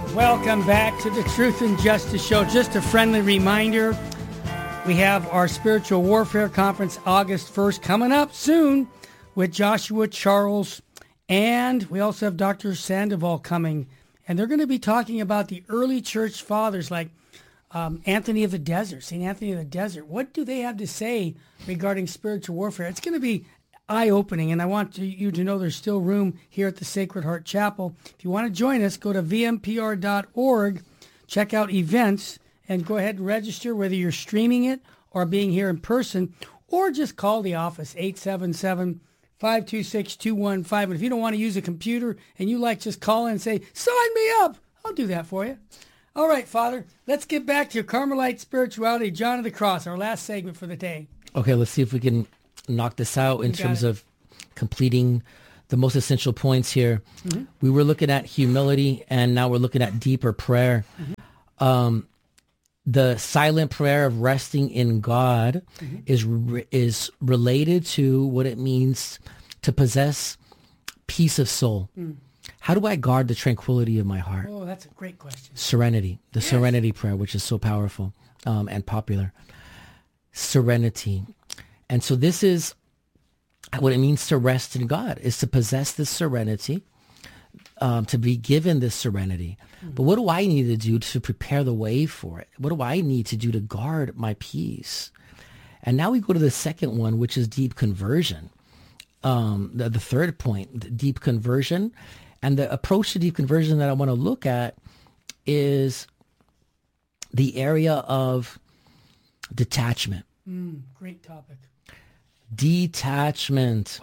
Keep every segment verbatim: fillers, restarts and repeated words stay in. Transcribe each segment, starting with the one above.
Welcome back to the Truth and Justice Show. Just a friendly reminder, we have our Spiritual Warfare Conference August first coming up soon with Joshua Charles, and we also have Doctor Sandoval coming, and they're going to be talking about the early church fathers like um, Anthony of the Desert, Saint Anthony of the Desert. What do they have to say regarding spiritual warfare? It's going to be eye-opening, and I want to, you to know there's still room here at the Sacred Heart Chapel. If you want to join us, go to v m p r dot org, check out events, and go ahead and register, whether you're streaming it or being here in person, or just call the office, eight seven seven, five two six, two one five. And if you don't want to use a computer and you like just call in and say, sign me up, I'll do that for you. All right, Father, let's get back to your Carmelite spirituality, John of the Cross, our last segment for the day. Okay, let's see if we can knock this out in terms it. of completing the most essential points here. Mm-hmm. We were looking at humility, and now we're looking at deeper prayer. Mm-hmm. Um, the silent prayer of resting in God mm-hmm. is re- is related to what it means to possess peace of soul. Mm. How do I guard the tranquility of my heart? Oh, that's a great question. Serenity, the yes. serenity prayer, which is so powerful um, and popular. Serenity. And so this is what it means to rest in God, is to possess this serenity, um, to be given this serenity. Mm-hmm. But what do I need to do to prepare the way for it? What do I need to do to guard my peace? And now we go to the second one, which is deep conversion. Um, the, the third point, deep conversion. And the approach to deep conversion that I want to look at is the area of detachment. Mm, great topic. Detachment. Wow.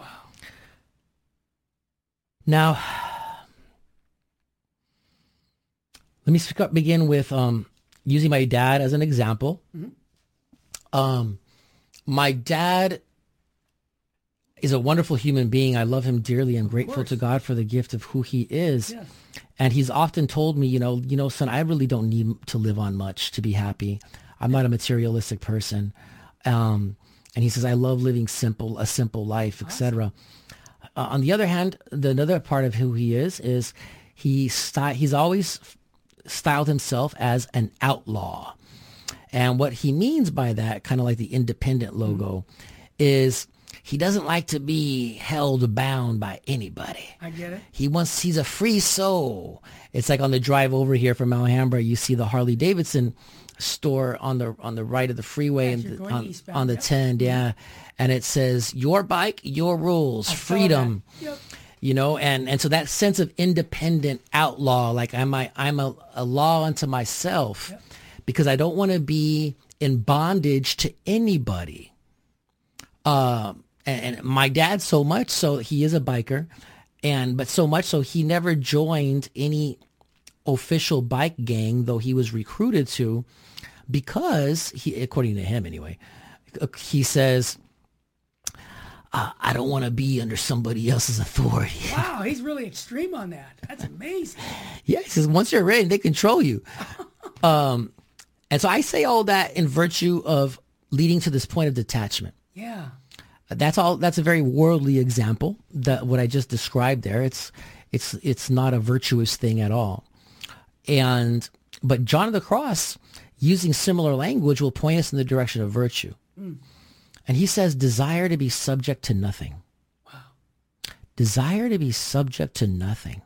Now, let me speak up, begin with um, using my dad as an example. Mm-hmm. Um, my dad is a wonderful human being. I love him dearly. I'm grateful to God for the gift of who he is. Yes. And he's often told me, you know, you know, son, I really don't need to live on much to be happy. I'm not a materialistic person. Um, and he says, I love living simple, a simple life, et cetera. Awesome. Uh, on the other hand, the another part of who he is, is he sty- he's always styled himself as an outlaw. And what he means by that, kind of like the independent logo, mm-hmm. is he doesn't like to be held bound by anybody. I get it. He wants, he's a free soul. It's like on the drive over here from Alhambra, you see the Harley Davidson store on the on the right of the freeway, yes, and the, on, eastbound, on the yep. ten, yeah. And it says, your bike, your rules, I freedom. Yep. You know, and, and so that sense of independent outlaw, like I'm a, I'm a, a law unto myself, yep. because I don't want to be in bondage to anybody. Um, and, and my dad, so much so, he is a biker, and but so much so he never joined any official bike gang, though he was recruited to, because he, according to him anyway, he says, uh, I don't want to be under somebody else's authority. Wow, he's really extreme on that. That's amazing. Yeah, he says once you're ready, they control you. um, and so I say all that in virtue of leading to this point of detachment. Yeah. That's all. That's a very worldly example. That what I just described there. It's it's it's not a virtuous thing at all. And but John of the Cross, using similar language, will point us in the direction of virtue. Mm. And he says, desire to be subject to nothing. Wow. Desire to be subject to nothing.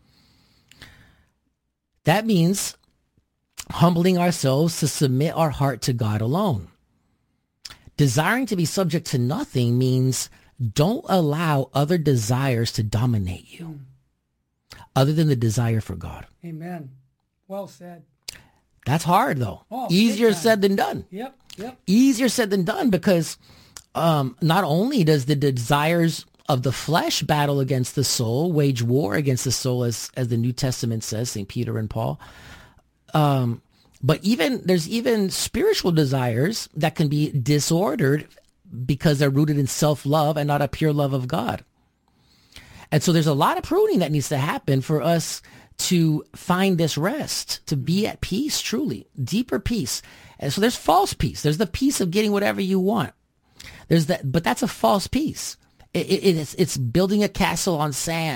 That means humbling ourselves to submit our heart to God alone. Desiring to be subject to nothing means don't allow other desires to dominate you, mm. other than the desire for God. Amen. Well said. That's hard, though. Oh, Easier said than done. Yep, yep. Easier said than done, because um, not only does the desires of the flesh battle against the soul, wage war against the soul, as as the New Testament says, Saint Peter and Paul, um, but even there's even spiritual desires that can be disordered because they're rooted in self-love and not a pure love of God. And so there's a lot of pruning that needs to happen for us to find this rest, to be at peace, truly, deeper peace. And so there's false peace. There's the peace of getting whatever you want. There's that, but that's a false peace. It, it, it's, it's building a castle on sand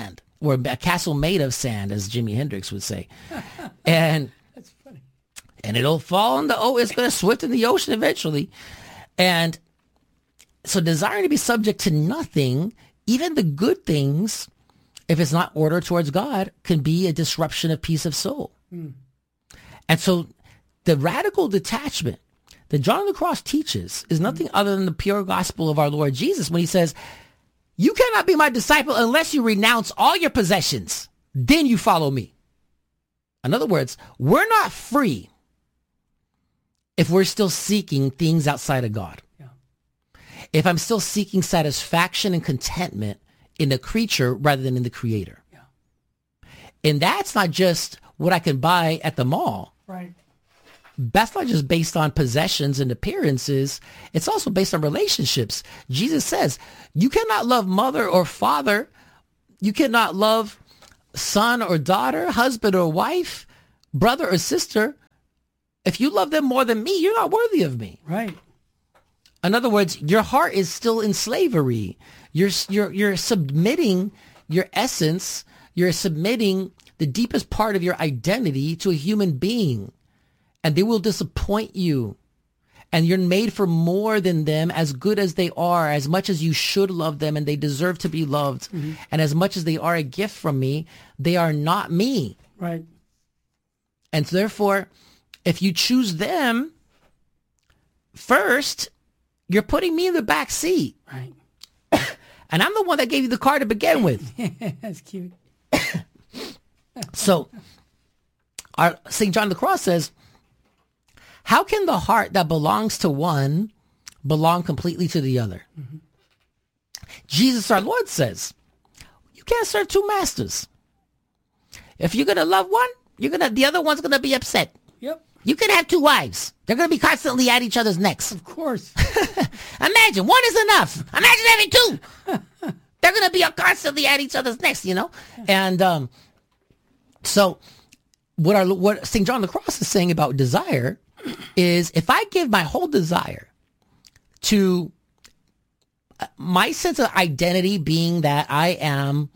or a castle made of sand, as Jimi Hendrix would say. And that's funny. And it'll fall in the oh, it's going to swift in the ocean eventually. And so desiring to be subject to nothing, even the good things, if it's not order towards God, can be a disruption of peace of soul. Mm. And so the radical detachment that John on the Cross teaches is nothing mm. other than the pure gospel of our Lord Jesus when he says, you cannot be my disciple unless you renounce all your possessions. Then you follow me. In other words, we're not free if we're still seeking things outside of God. Yeah. If I'm still seeking satisfaction and contentment in the creature rather than in the creator. Yeah. And that's not just what I can buy at the mall. Right. That's not just based on possessions and appearances. It's also based on relationships. Jesus says, you cannot love mother or father. You cannot love son or daughter, husband or wife, brother or sister. If you love them more than me, you're not worthy of me. Right. In other words, your heart is still in slavery. You're, you're, you're submitting your essence. You're submitting the deepest part of your identity to a human being. And they will disappoint you. And you're made for more than them, as good as they are, as much as you should love them and they deserve to be loved. Mm-hmm. And as much as they are a gift from me, they are not me. Right. And therefore, if you choose them first, you're putting me in the back seat. Right. And I'm the one that gave you the car to begin with. That's cute. So, our Saint John the Cross says, how can the heart that belongs to one belong completely to the other? Mm-hmm. Jesus, our Lord, says, you can't serve two masters. If you're going to love one, you're gonna the other one's going to be upset. Yep. You can have two wives. They're going to be constantly at each other's necks. Of course. Imagine, one is enough. Imagine having two. They're going to be constantly at each other's necks, you know? And um, so what our what Saint John the Cross is saying about desire is, if I give my whole desire to my sense of identity being that I am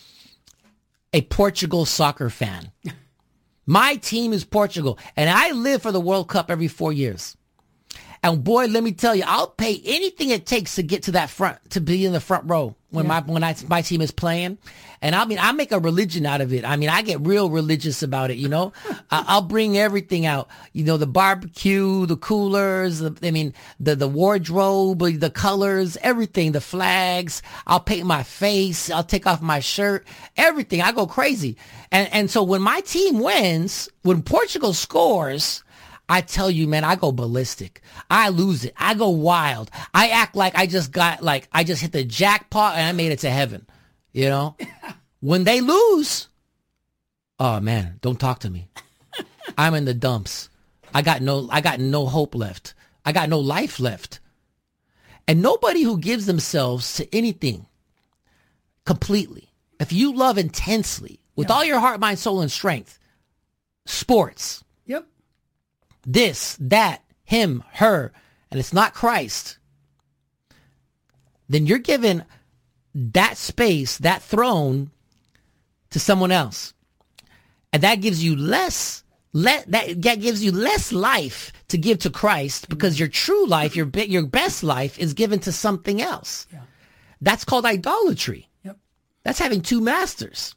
a Portugal soccer fan. My team is Portugal, and I live for the World Cup every four years. And boy, let me tell you, I'll pay anything it takes to get to that front, to be in the front row when yeah. my when I, my team is playing. And I mean, I make a religion out of it. I mean, I get real religious about it, you know. I, I'll bring everything out, you know, the barbecue, the coolers, the, I mean, the, the wardrobe, the colors, everything, the flags. I'll paint my face. I'll take off my shirt, everything. I go crazy. And, and so when my team wins, when Portugal scores, I tell you, man, I go ballistic. I lose it. I go wild. I act like I just got, like, I just hit the jackpot and I made it to heaven. You know, when they lose, oh man, don't talk to me. I'm in the dumps. I got no, I got no hope left. I got no life left. And nobody who gives themselves to anything completely, if you love intensely with yeah. all your heart, mind, soul, and strength, sports, yep, this, that, him, her, and it's not Christ, then you're given that space, that throne, to someone else. And that gives you less, le- that, that gives you less life to give to Christ, because your true life, your be- your best life is given to something else. Yeah. That's called idolatry. Yep. That's having two masters.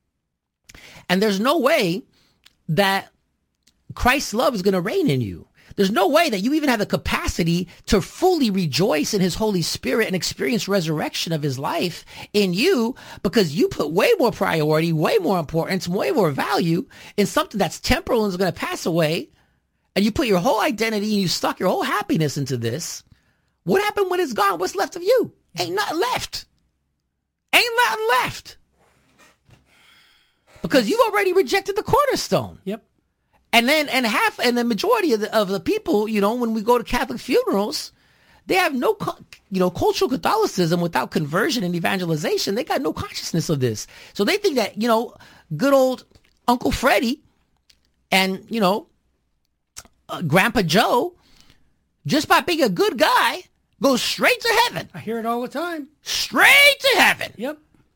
And there's no way that Christ's love is going to reign in you. There's no way that you even have the capacity to fully rejoice in his Holy Spirit and experience resurrection of his life in you, because you put way more priority, way more importance, way more value in something that's temporal and is going to pass away. And you put your whole identity and you stuck your whole happiness into this. What happened when it's gone? What's left of you? Ain't nothing left. Ain't nothing left. Because you've already rejected the cornerstone. Yep. And then, and half, and the majority of the, of the people, you know, when we go to Catholic funerals, they have no, you know, cultural Catholicism without conversion and evangelization. They got no consciousness of this. So they think that, you know, good old Uncle Freddie and, you know, uh, Grandpa Joe, just by being a good guy, goes straight to heaven. I hear it all the time. Straight to heaven. Yep.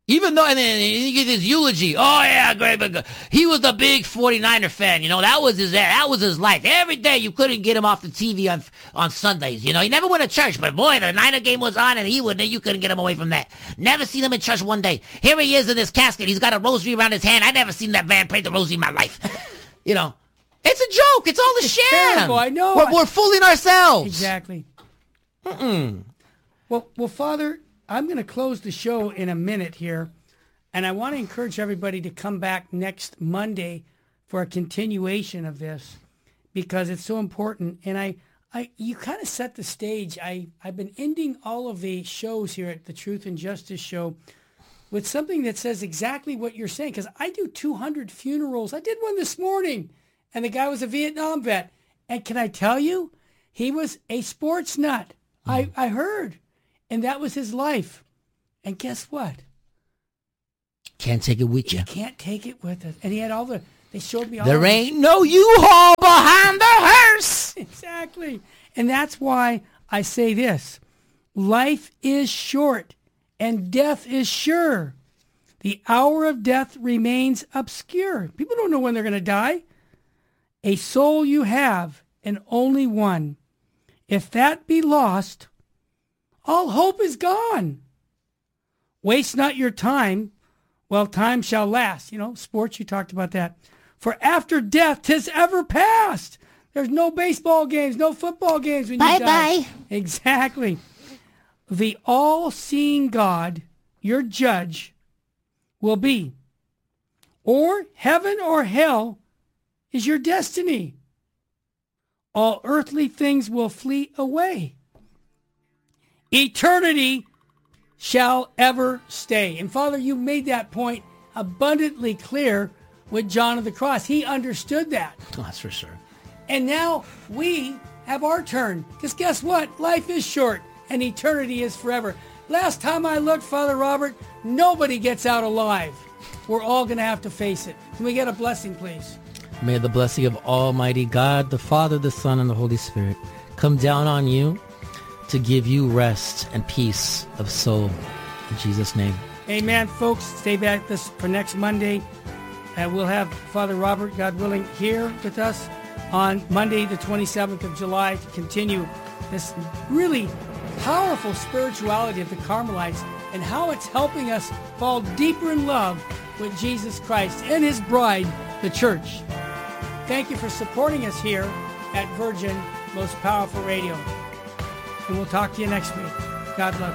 Even though, and then you get his eulogy. Oh, yeah, great. Big, he was a big forty-niner fan. You know, that was his that was his life. Every day you couldn't get him off the T V on on Sundays. You know, he never went to church, but boy, the Niner game was on, and he would you couldn't get him away from that. Never seen him in church one day. Here he is in this casket. He's got a rosary around his hand. I never seen that man pray the rosary in my life. You know, it's a joke. It's all a it's sham. Terrible, I know. We're, we're fooling ourselves. Exactly. Mm-mm. Well, well, Father, I'm going to close the show in a minute here. And I want to encourage everybody to come back next Monday for a continuation of this because it's so important. And I, I, you kind of set the stage. I, I've been ending all of the shows here at the Truth and Justice Show with something that says exactly what you're saying. Because I do two hundred funerals. I did one this morning, and the guy was a Vietnam vet. And can I tell you, he was a sports nut. Mm. I, I heard, and that was his life. And guess what? Can't take it with you. You can't take it with us. And he had all the, they showed me all There the, ain't no U-Haul behind the hearse. Exactly. And that's why I say this. Life is short and death is sure. The hour of death remains obscure. People don't know when they're going to die. A soul you have and only one. If that be lost, all hope is gone. Waste not your time. Well, time shall last. You know, sports, you talked about that. For after death, 'tis ever past. There's no baseball games, no football games when you die. Bye-bye. Exactly. The all-seeing God, your judge, will be. Or heaven or hell is your destiny. All earthly things will flee away. Eternity shall ever stay. And Father, you made that point abundantly clear with John of the Cross. He understood that. Oh, that's for sure. And now we have our turn. Because guess what? Life is short and eternity is forever. Last time I looked, Father Robert, nobody gets out alive. We're all going to have to face it. Can we get a blessing, please? May the blessing of Almighty God, the Father, the Son, and the Holy Spirit come down on you to give you rest and peace of soul. In Jesus' name. Amen, folks. Stay back this for next Monday. And we'll have Father Robert, God willing, here with us on Monday, the twenty-seventh of July, to continue this really powerful spirituality of the Carmelites and how it's helping us fall deeper in love with Jesus Christ and his bride, the church. Thank you for supporting us here at Virgin Most Powerful Radio. And we'll talk to you next week. God love you.